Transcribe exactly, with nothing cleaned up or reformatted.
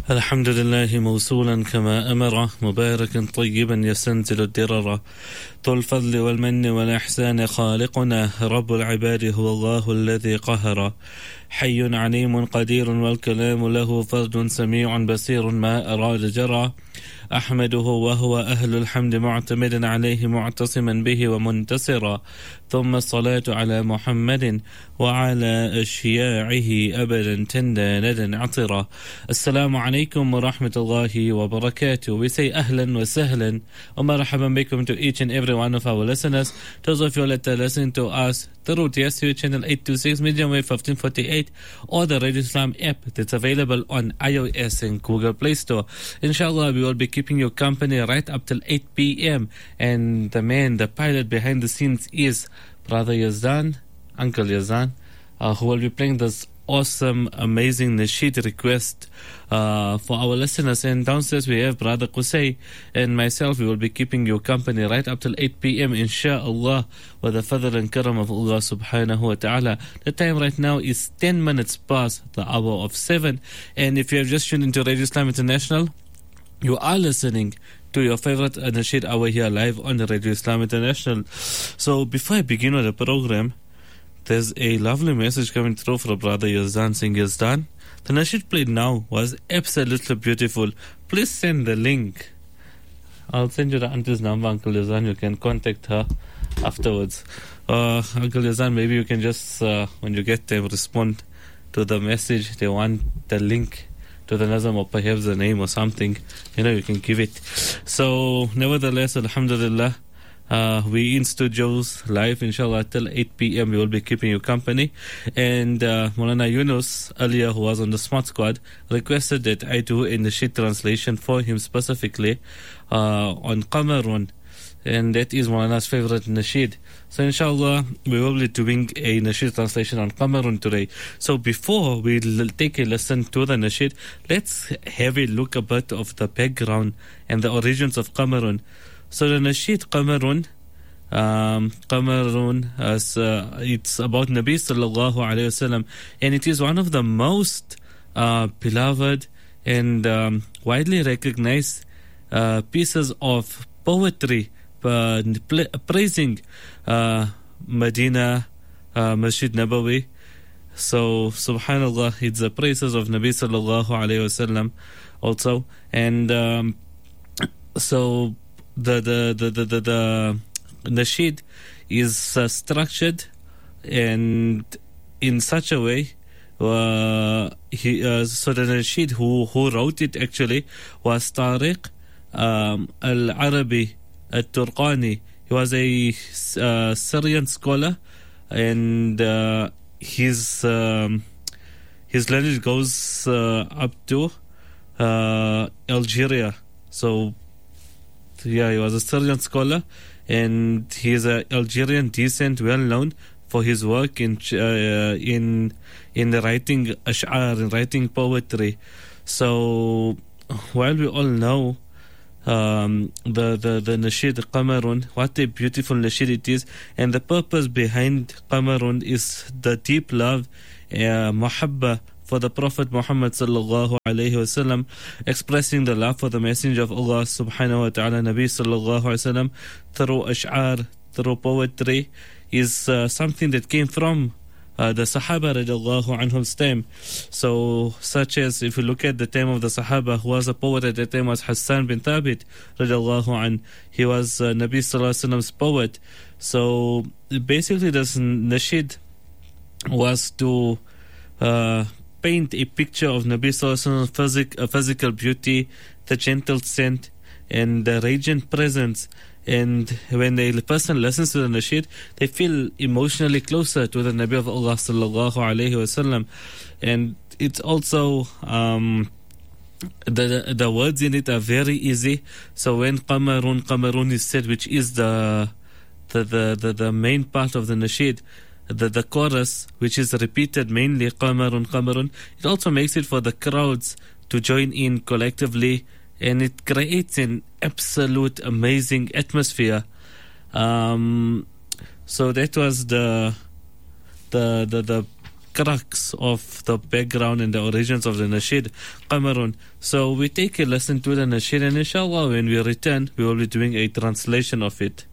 الحمد لله موصولا كما أمر مباركا طيبا يستنزل الدرر ذو الفضل والمن والإحسان خالقنا رب العباد هو الله الذي قهر حي عليم قدير والكلام له فرد سميع بصير ما أراد جرى أحمده وهو أهل الحمد معتمدا عليه معتصما به ومنتصرا ثم الصلاة على محمد وعلى أشياعه أبدا تندى ندى عطرا. Assalamu alaikum wa rahmatullahi wa barakatuh. We say ahlan wa sahlan wa marhaban bikum to each and every one of our listeners. Those of you that listen to us through T S U channel eight two six, medium wave fifteen forty-eight, or the Radio Islam app that's available on iOS and Google Play Store. Inshallah, we will be keeping you company right up till eight p.m. And the man, the pilot behind the scenes is Brother Yazdan, Uncle Yazdan, uh, who will be playing this awesome, amazing nasheed request uh, for our listeners. And downstairs we have Brother Qusay and myself. We will be keeping you company right up till eight p.m. inshallah, with the fadl and karam of Allah subhanahu wa ta'ala. The time right now is ten minutes past the hour of seven. And if you have just tuned into Radio Islam International, you are listening to your favorite uh, nasheed hour here live on the Radio Islam International. So before I begin with the program, there's a lovely message coming through from Brother Yazdan saying, Yazdan, the nasheed played now was absolutely beautiful. Please send the link. I'll send you the auntie's number, Uncle Yazdan. You can contact her afterwards. Uh, Uncle Yazdan, maybe you can just, uh, when you get them, respond to the message. They want the link to the Nazam or perhaps the name or something. You know, you can give it. So, nevertheless, alhamdulillah, Uh, we in studios live, inshallah, till eight p.m. we will be keeping you company. And uh, Maulana Yunus, earlier, who was on the Smart Squad, requested that I do a nasheed translation for him specifically uh, on Qamarun. And that is Maulana's favorite nasheed. So inshallah, we will be doing a nasheed translation on Qamarun today. So before we l- take a listen to the nasheed, let's have a look a bit of the background and the origins of Qamarun. So the nasheed Qamarun, um, Qamarun, as, uh, it's about Nabi sallallahu alayhi wasallam, and it is one of the most uh, beloved and um, widely recognized uh, pieces of poetry uh, pl- praising uh, Medina, uh, Masjid Nabawi. So subhanallah, it's the praises of Nabi sallallahu alayhi wasallam also, and um, so The the the the the, the nasheed is uh, structured and in such a way. Uh, he uh, so the nasheed who who wrote it actually was Tariq um, al-Arabi al-Turqani. He was a uh, Syrian scholar, and uh, his um, his lineage goes uh, up to uh, Algeria. So. Yeah, he was a Syrian scholar, and he is an Algerian descent, well known for his work in uh, in in the writing ash'ar, in writing poetry. So, while we all know um, the the the nasheed Qamarun, what a beautiful nasheed it is, and the purpose behind Qamarun is the deep love, uh, mahabba, for the Prophet Muhammad sallallahu alayhi wasallam, expressing the love for the Messenger of Allah subhanahu wa ta'ala, Nabi sallallahu alayhi wasallam, through ash'ar, through poetry, is uh, something that came from uh, the Sahaba radiallahu anhum's time. So, such as, if you look at the time of the Sahaba, who was a poet at that time was Hassan bin Thabit radiallahu an. He was uh, Nabi sallallahu alayhi wasallam's poet. So, basically, this nasheed was to uh, paint a picture of Nabi Sallallahu Alaihi Wasallam's physic, uh, physical beauty, the gentle scent, and the radiant presence. And when a person listens to the nasheed, they feel emotionally closer to the Nabi of Allah Sallallahu Alaihi Wasallam. And it's also um, the the words in it are very easy. So when Qamarun Qamarun is said, which is the the the the, the main part of the nasheed, The, the chorus, which is repeated mainly, Qamarun, Qamarun, it also makes it for the crowds to join in collectively, and it creates an absolute amazing atmosphere. Um, so that was the the the, the crux of the background and the origins of the nasheed, Qamarun. So we take a listen to the nasheed, and inshallah when we return we will be doing a translation of it.